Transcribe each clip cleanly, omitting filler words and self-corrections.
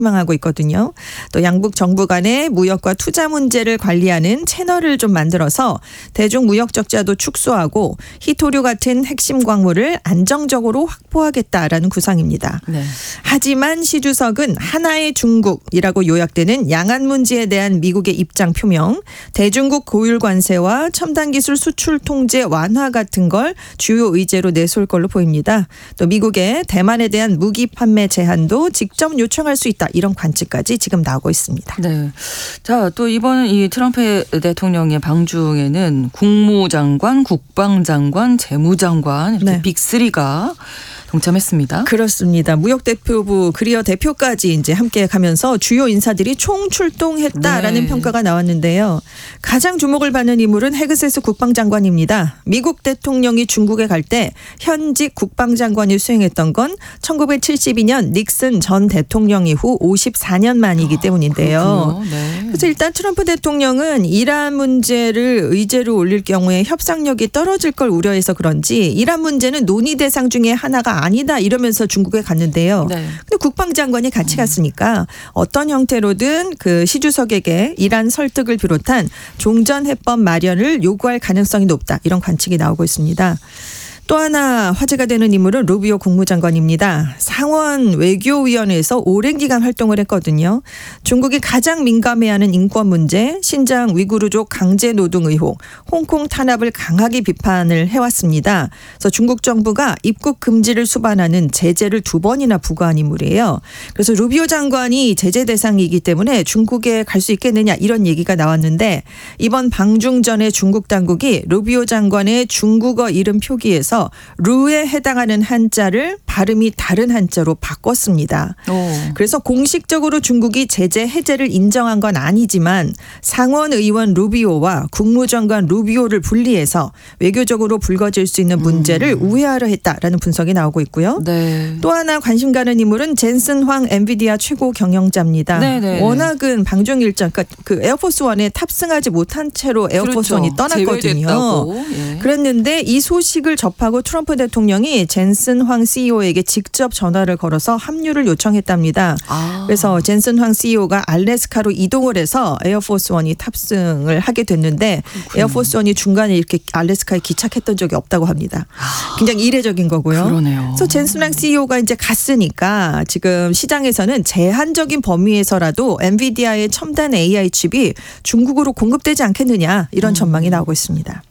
희망하고 있거든요. 또 양북 정부 간의 무역과 투자 문제를 관리하는 채널을 좀 만들어서 대중 무역 적자도 축소하고 희토류 같은 핵심 광물을 안정적으로 확보하겠다라는 구상입니다. 네. 하지만 시 주석은 하나의 중국이라고 요약되는 양안 문제에 대한 미국의 입장 표명, 대중국 고율 관세와 첨단 기술 수출 통제 완화 같은 걸 주요 의제로 내세울 걸로 보입니다. 또 미국의 대만에 대한 무기 판매 제한도 직접 요청할 수 있다. 이런 관측까지 지금 나오고 있습니다. 네. 자, 또 이번 이 트럼프 대통령의 방중에는 국무장관, 국방장관, 재무장관 이렇게 네. 빅3가 동참했습니다. 그렇습니다. 무역대표부 그리어 대표까지 이제 함께 가면서 주요 인사들이 총출동했다라는 네. 평가가 나왔는데요. 가장 주목을 받는 인물은 헤그세스 국방장관입니다. 미국 대통령이 중국에 갈 때 현직 국방장관이 수행했던 건 1972년 닉슨 전 대통령 이후 54년 만이기 때문인데요. 네. 그래서 일단 트럼프 대통령은 이란 문제를 의제로 올릴 경우에 협상력이 떨어질 걸 우려해서 그런지 이란 문제는 논의 대상 중에 하나가 아니다 이러면서 중국에 갔는데요. 네. 근데 국방장관이 같이 갔으니까 어떤 형태로든 그 시 주석에게 이란 설득을 비롯한 종전해법 마련을 요구할 가능성이 높다. 이런 관측이 나오고 있습니다. 또 하나 화제가 되는 인물은 루비오 국무장관입니다. 상원 외교위원회에서 오랜 기간 활동을 했거든요. 중국이 가장 민감해하는 인권 문제, 신장 위구르족 강제 노동 의혹, 홍콩 탄압을 강하게 비판을 해왔습니다. 그래서 중국 정부가 입국 금지를 수반하는 제재를 2번이나 부과한 인물이에요. 그래서 루비오 장관이 제재 대상이기 때문에 중국에 갈 수 있겠느냐 이런 얘기가 나왔는데 이번 방중 전에 중국 당국이 루비오 장관의 중국어 이름 표기에서 루에 해당하는 한자를 발음이 다른 한자로 바꿨습니다. 그래서 공식적으로 중국이 제재 해제를 인정한 건 아니지만 상원 의원 루비오와 국무장관 루비오를 분리해서 외교적으로 불거질 수 있는 문제를 우회하려 했다라는 분석이 나오고 있고요. 네. 또 하나 관심 가는 인물은 젠슨 황 엔비디아 최고 경영자입니다. 네네. 워낙은 방중 일정, 그러니까 그 에어포스 원에 탑승하지 못한 채로 에어포스 원이 떠났거든요. 제외됐다고. 예. 그랬는데 이 소식을 접하고 트럼프 대통령이 젠슨 황 CEO에게 직접 전화를 걸어서 합류를 요청했답니다. 그래서 젠슨 황 CEO가 알래스카로 이동을 해서 에어포스 원이 탑승을 하게 됐는데 에어포스 원이 중간에 이렇게 알래스카에 기착했던 적이 없다고 합니다. 굉장히 이례적인 거고요. 그러네요. 그래서 젠슨 황 CEO가 이제 갔으니까 지금 시장에서는 제한적인 범위에서라도 엔비디아의 첨단 AI 칩이 중국으로 공급되지 않겠느냐 이런 전망이 나오고 있습니다.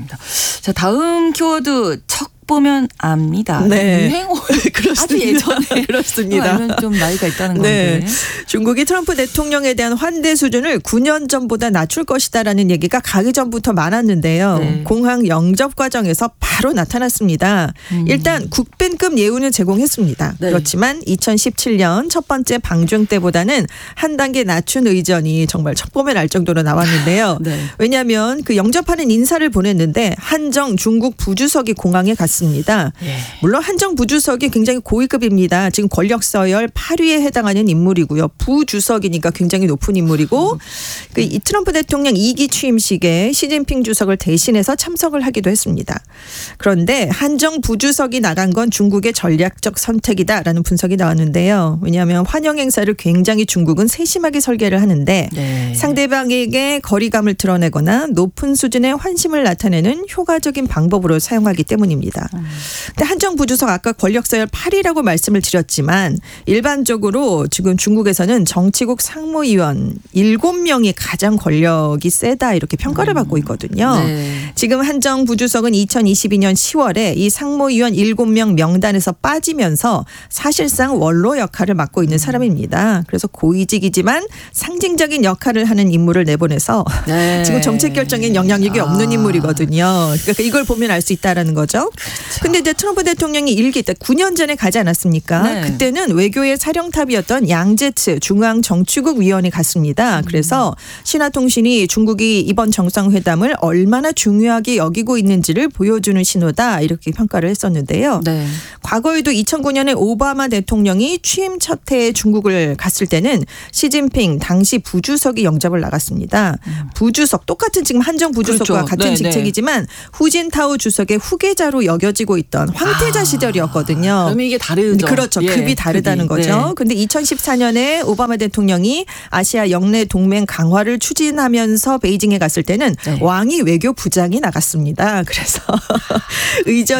자, 다음 키워드 척 보면 압니다. 네. 유행어 그렇습니다. 아주 예전에 그렇습니다. 알면 좀 나이가 있다는 네. 건데. 중국이 트럼프 대통령에 대한 환대 수준을 9년 전보다 낮출 것이다라는 얘기가 가기 전부터 많았는데요. 네. 공항 영접 과정에서 바로 나타났습니다. 일단 국빈급 예우는 제공했습니다. 네. 그렇지만 2017년 첫 번째 방중 때보다는 한 단계 낮춘 의전이 정말 척범에 날 정도로 나왔는데요. 네. 왜냐하면 그 영접하는 인사를 보냈는데 한정 중국 부주석이 공항에 갔습니다. 예. 물론 한정 부주석이 굉장히 고위급입니다. 지금 권력 서열 8위에 해당하는 인물이고요. 부주석이니까 굉장히 높은 인물이고 이 트럼프 대통령 2기 취임식에 시진핑 주석을 대신해서 참석을 하기도 했습니다. 그런데 한정 부주석이 나간 건 중국의 전략적 선택이다라는 분석이 나왔는데요. 왜냐하면 환영 행사를 굉장히 중국은 세심하게 설계를 하는데 네. 상대방에게 거리감을 드러내거나 높은 수준의 환심을 나타내는 효과적인 방법으로 사용하기 때문입니다. 근데 한정 부주석 아까 권력 서열 8위라고 말씀을 드렸지만 일반적으로 지금 중국에서는 정치국 상무위원 7명이 가장 권력이 세다 이렇게 평가를 받고 있거든요. 네. 지금 한정 부주석은 2022년 10월에 이 상무위원 7명 명단에서 빠지면서 사실상 원로 역할을 맡고 있는 사람입니다. 그래서 고위직이지만 상징적인 역할을 하는 인물을 내보내서 네. 지금 정책 결정엔 영향력이 없는 인물이거든요. 그러니까 이걸 보면 알 수 있다라는 거죠. 근데 이제 트럼프 대통령이 일기 때 9년 전에 가지 않았습니까? 네. 그때는 외교의 사령탑이었던 양제츠 중앙정치국 위원이 갔습니다. 그래서 신화통신이 중국이 이번 정상회담을 얼마나 중요하게 여기고 있는지를 보여주는 신호다 이렇게 평가를 했었는데요. 네. 과거에도 2009년에 오바마 대통령이 취임 첫 해에 중국을 갔을 때는 시진핑 당시 부주석이 영접을 나갔습니다. 부주석 똑같은 지금 한정 부주석과 그렇죠. 같은 네, 직책이지만 후진타오 주석의 후계자로 여겨지고 있던 황태자 시절이었거든요. 그러면 이게 다르죠. 그렇죠. 예, 급이 다르다는 급이. 거죠. 네. 근데 2014년에 오바마 대통령이 아시아 영내 동맹 강화를 추진하면서 베이징에 갔을 때는 네. 왕이 외교 부장이 나갔습니다. 그래서 의전